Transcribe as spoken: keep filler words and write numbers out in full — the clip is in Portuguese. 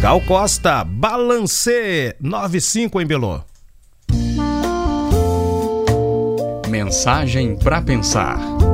Gal Costa, Balancê, nove cinco em Belo. Mensagem para pensar.